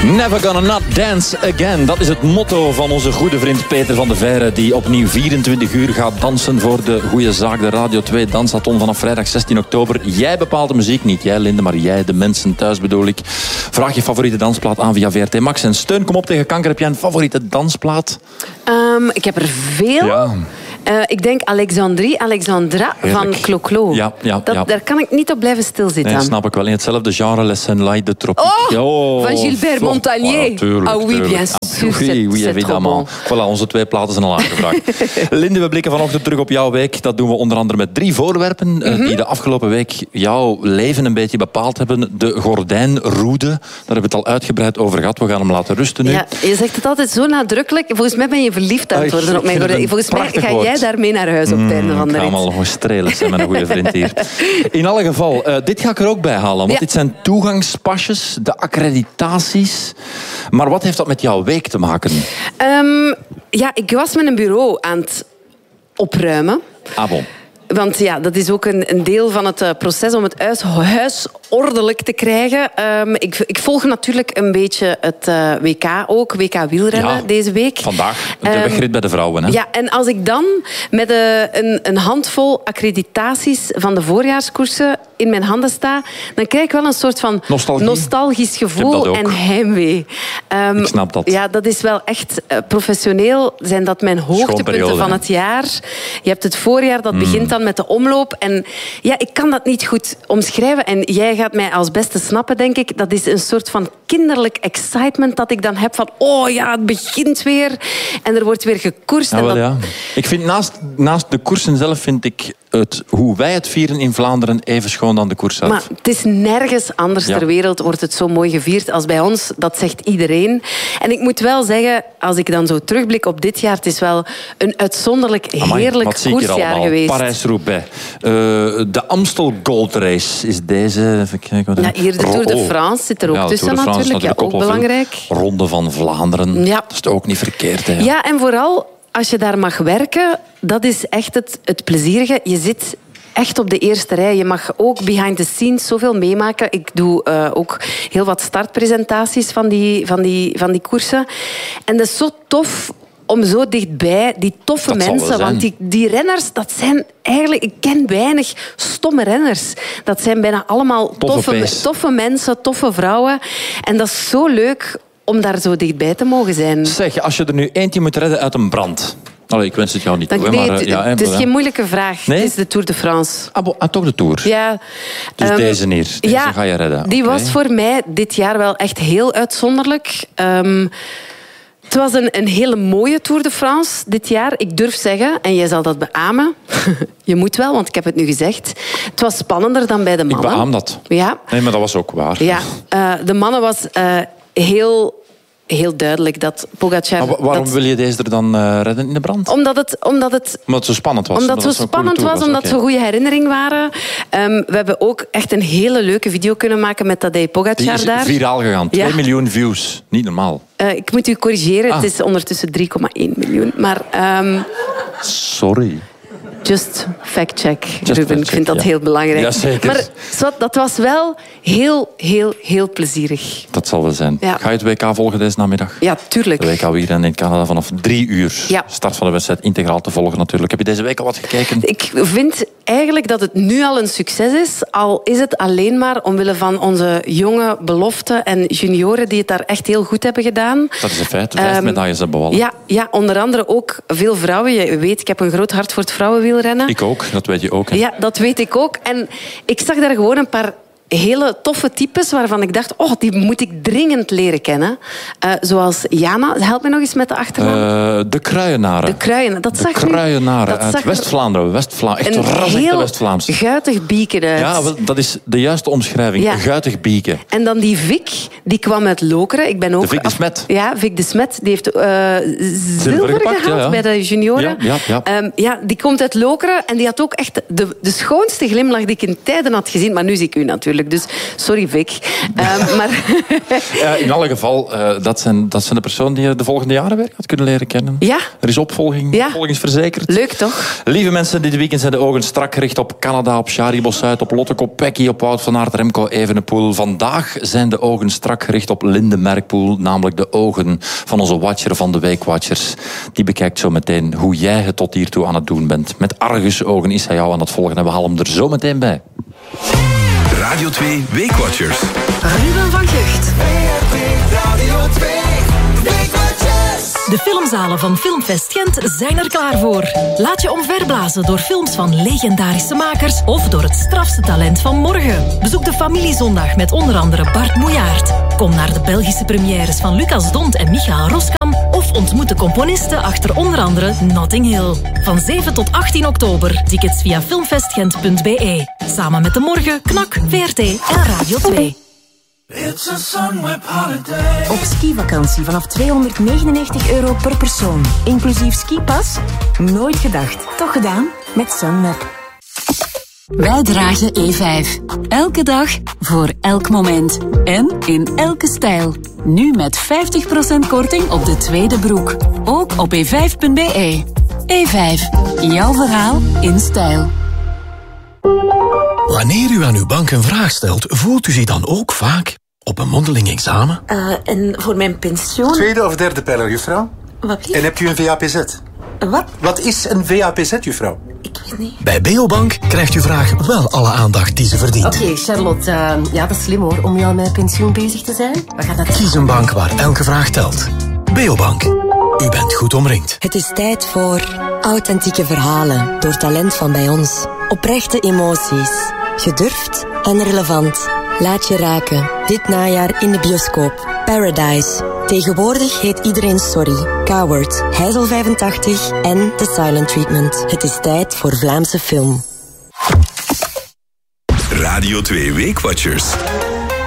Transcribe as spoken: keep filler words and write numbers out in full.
Never gonna not dance again. Dat is het motto van onze goede vriend Peter van de Veire, die opnieuw vierentwintig uur gaat dansen voor de goede zaak, de Radio twee Dansathon vanaf vrijdag zestien oktober. Jij bepaalt de muziek, niet jij Linde, maar jij, de mensen thuis bedoel ik. Vraag je favoriete dansplaat aan via V R T Max. En steun, kom op tegen kanker. Heb jij een favoriete dansplaat? Um, ik heb er veel. Ja. Uh, ik denk Alexandrie, Alexandra Heerlijk. van Clo-Clo. Ja, ja, dat, ja. Daar kan ik niet op blijven stilzitten. Nee, snap ik wel. In hetzelfde genre, Les Senlai de Tropique. Oh, van Gilbert Montagnier. Oh, tuurlijk, ah oui, tuurlijk. bien sûr. Ah, oui, oui, évidemment. Voilà, onze twee platen zijn al aangevraagd. Linde, we blikken vanochtend terug op jouw week. Dat doen we onder andere met drie voorwerpen mm-hmm. uh, die de afgelopen week jouw leven een beetje bepaald hebben. De gordijnroede, daar hebben we het al uitgebreid over gehad. We gaan hem laten rusten nu. Ja, je zegt het altijd zo nadrukkelijk. Volgens mij ben je verliefd aan het worden Ah, op mijn gordijn. Volgens mij ga woord. jij daarmee naar huis op het einde van de Ik ga rit. hem al nog strelen zijn met een goede vriend hier. In alle geval, uh, dit ga ik er ook bij halen. Want Ja. dit zijn toegangspasjes, de accreditaties. Maar wat heeft dat met jouw week te maken? Um, ja, ik was met een bureau aan het opruimen. Ah, bon. Want ja, dat is ook een, een deel van het uh, proces om het huis, huis ordelijk te krijgen. Um, ik, ik volg natuurlijk een beetje het uh, W K ook, W K wielrennen Ja, deze week. Vandaag, de Um, wegrit bij de vrouwen. Hè? Ja, en als ik dan met uh, een, een handvol accreditaties van de voorjaarskoersen in mijn handen sta, dan krijg ik wel een soort van Nostalgie. nostalgisch gevoel dat ook. en heimwee. Um, Ik snap dat. Ja, dat is wel echt uh, professioneel. Zijn dat mijn hoogtepunten Schoonperiode, van hè? het jaar. Je hebt het voorjaar, dat begint dan met de omloop. En ja, ik kan dat niet goed omschrijven. En jij gaat mij als beste snappen, denk ik. Dat is een soort van kinderlijk excitement dat ik dan heb van oh ja, het begint weer. En er wordt weer gekoerst. Ja, en wel, dat... ja. Ik vind naast, naast de koersen zelf vind ik het, hoe wij het vieren in Vlaanderen even schoon dan de koers zelf. Maar het is nergens anders Ja. ter wereld wordt het zo mooi gevierd als bij ons. Dat zegt iedereen. En ik moet wel zeggen, als ik dan zo terugblik op dit jaar, het is wel een uitzonderlijk Amai, heerlijk wat zie ik hier koersjaar allemaal? geweest. Parijs-Roubaix. Uh, de Amstel Gold Race is deze. Even kijken, wat Ja, hier de Tour de Oh. France zit er ook Ja, de tussen Tour de France natuurlijk. Ja, ook wel veel. belangrijk. Ronde van Vlaanderen. Ja. Dat is ook niet verkeerd. Hè? Ja, en vooral als je daar mag werken, dat is echt het, het plezierige. Je zit echt op de eerste rij. Je mag ook behind the scenes zoveel meemaken. Ik doe uh, ook heel wat startpresentaties van die, van, die, van die koersen. En dat is zo tof om zo dichtbij, die toffe Dat zal wel mensen. zijn. Want die, die renners, dat zijn eigenlijk... Ik ken weinig stomme renners. Dat zijn bijna allemaal Toffe toffe, pees. toffe mensen, toffe vrouwen. En dat is zo leuk om daar zo dichtbij te mogen zijn. Zeg, als je er nu eentje moet redden uit een brand. Allee, ik wens het jou niet Dan, toe, hè, nee, maar... het, uh, ja, het is hè, geen moeilijke vraag. Nee? Het is de Tour de France. Ah, bo, ah, toch de Tour. Ja, Dus um, deze hier, deze ja, ga je redden. Die Oké. was voor mij dit jaar wel echt heel uitzonderlijk. Um, het was een, een hele mooie Tour de France dit jaar. Ik durf zeggen, en jij zal dat beamen. Je moet wel, want ik heb het nu gezegd. Het was spannender dan bij de Ik mannen. beaam dat. Ja, Nee, maar dat was ook waar. ja. Uh, de mannen was uh, heel... Heel duidelijk dat Pogacar... Maar wa- waarom dat, wil je deze er dan uh, redden in de brand? omdat het, omdat het Omdat het zo spannend was. Omdat het zo zo'n coole spannend tour was, omdat het oké. zo'n goede herinnering waren. Um, we hebben ook echt een hele leuke video kunnen maken met Tadej Die Pogacar is daar. viraal gegaan. Ja. twee miljoen views. Niet normaal. Uh, ik moet u corrigeren, Ah. het is ondertussen drie komma één miljoen. Maar um, Sorry. just fact-check, Just Ruben. fact-check, Ik vind dat ja. heel belangrijk. Jazeker. Maar zwart, dat was wel heel, heel, heel plezierig. Dat zal wel zijn. Ja. Ga je het W K volgen deze namiddag? Ja, tuurlijk. De W K wielrennen in Canada vanaf drie uur. Ja. Start van de wedstrijd integraal te volgen natuurlijk. Heb je deze week al wat gekeken? Ik vind eigenlijk dat het nu al een succes is. Al is het alleen maar omwille van onze jonge beloften en junioren die het daar echt heel goed hebben gedaan. Dat is een feit. Vijf Um, medailles hebben we al. Ja, ja, onder andere ook veel vrouwen. Je weet, ik heb een groot hart voor het vrouwenwielrennen. Ik ook, dat weet je ook. Hè. Ja, dat weet ik ook. En ik zag daar gewoon een paar hele toffe types waarvan ik dacht, oh, die moet ik dringend leren kennen. Uh, zoals Jana, help me nog eens met de achternaam. Uh, de Kruienaren. De Kruienaren. Dat de zag nu- Kruienaren dat uit zag er- West-Vlaanderen. West-Vlaanderen. Echt Een razend heel West-Vlaams. guitig bieken uit. Ja, wel, dat is de juiste omschrijving. Ja. Guitig bieken. En dan die Vic, die kwam uit Lokeren. Ik ben ook De Vic de af- Smet. Ja, Vic de Smet. Die heeft uh, zilver gepakt, gehaald ja, ja. bij de junioren. Ja, ja, ja. Um, ja, die komt uit Lokeren en die had ook echt de, de schoonste glimlach die ik in tijden had gezien. Maar nu zie ik u natuurlijk natuurlijk. Dus sorry, Vic. Uh, maar uh, in alle geval, uh, dat, zijn, dat zijn de personen die je de volgende jaren weer gaat kunnen leren kennen. Ja. Er is opvolging, ja. opvolging is verzekerd. Leuk, toch? Lieve mensen, dit weekend zijn de ogen strak gericht op Canada, op Shari Bossuit, op Lotte Kopecky, op Wout van Aert, Remco Evenepoel. Vandaag zijn de ogen strak gericht op Linde Merkpoel, namelijk de ogen van onze watcher van de week Watchers. Die bekijkt zo meteen hoe jij het tot hiertoe aan het doen bent. Met argusogen is hij jou aan het volgen en we halen hem er zo meteen bij. Radio twee Weekwatchers. Ruben van Gucht. Radio twee Weekwatchers. De filmzalen van Filmfest Gent zijn er klaar voor. Laat je omverblazen door films van legendarische makers of door het strafste talent van morgen. Bezoek de Familiezondag met onder andere Bart Moejaert. Kom naar de Belgische premières van Lucas Dont en Michael Roskam of ontmoet de componisten achter onder andere Notting Hill. Van zeven tot achttien oktober. Tickets via filmfestgent punt b e. Samen met De Morgen, Knak, V R T en Radio twee. It's a Sunweb holiday. Op skivakantie vanaf tweehonderdnegenennegentig euro per persoon. Inclusief skipas? Nooit gedacht. Toch gedaan? Met Sunweb. Wij dragen E vijf. Elke dag, voor elk moment. En in elke stijl. Nu met vijftig procent korting op de tweede broek. Ook op e vijf punt b e. E vijf. Jouw verhaal in stijl. Wanneer u aan uw bank een vraag stelt, voelt u zich dan ook vaak op een mondeling examen? Uh, en voor mijn pensioen? Tweede of derde pijler, juffrouw? Wat lief? En hebt u een V A P Z? Wat? Wat is een V A P Z, juffrouw? Ik weet niet. Bij Beobank krijgt uw vraag wel alle aandacht die ze verdient. Oké, okay, Charlotte. Uh, ja, dat is slim hoor, om nu al met pensioen bezig te zijn. We gaan dat... Kies een bank waar elke vraag telt. Beobank. U bent goed omringd. Het is tijd voor authentieke verhalen door talent van bij ons. Oprechte emoties. Gedurfd en relevant. Laat je raken. Dit najaar in de bioscoop. Paradise. Tegenwoordig heet iedereen Sorry. Coward. Heizel vijfentachtig en The Silent Treatment. Het is tijd voor Vlaamse film. Radio twee Weekwatchers.